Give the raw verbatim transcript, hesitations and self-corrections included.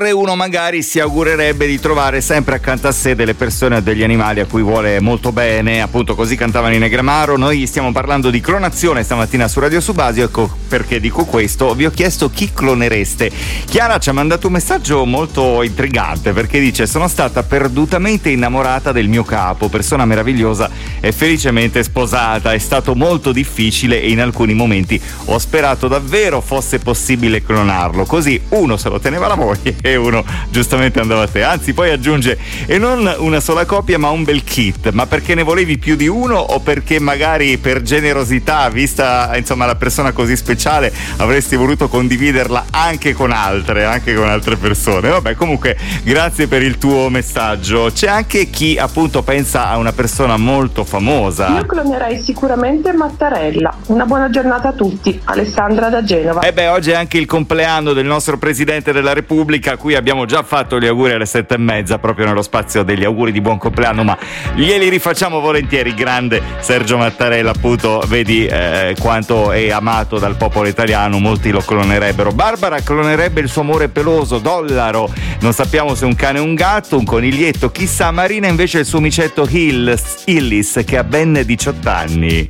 uno magari si augurerebbe di trovare sempre accanto a sé delle persone o degli animali a cui vuole molto bene, appunto così cantavano i Negramaro. Noi stiamo parlando di clonazione stamattina su Radio Subasio, ecco perché dico questo. Vi ho chiesto chi clonereste. Chiara ci ha mandato un messaggio molto intrigante perché dice: sono stata perdutamente innamorata del mio capo, persona meravigliosa e felicemente sposata, è stato molto difficile e in alcuni momenti ho sperato davvero fosse possibile clonarlo, così uno se lo teneva la moglie e uno giustamente andava a te. Anzi, poi aggiunge: e non una sola coppia ma un bel kit. Ma perché ne volevi più di uno o perché magari per generosità, vista insomma la persona così speciale, avresti voluto condividerla anche con altre anche con altre persone? Vabbè, comunque grazie per il tuo messaggio. C'è anche chi appunto pensa a una persona molto famosa. Io clonerei sicuramente Mattarella. Una buona giornata a tutti. Alessandra da Genova. E beh, oggi è anche il compleanno del nostro Presidente della Repubblica, a cui abbiamo già fatto gli auguri alle sette e mezza, proprio nello spazio degli auguri di buon compleanno, ma glieli rifacciamo volentieri. Grande Sergio Mattarella, appunto, vedi eh, quanto è amato dal popolo italiano, molti lo clonerebbero. Barbara clonerebbe il suo amore peloso, Dollaro, non sappiamo se un cane o un gatto, un coniglietto, chissà. Marina invece il suo micetto Hills, Hillis, che ha ben diciotto anni.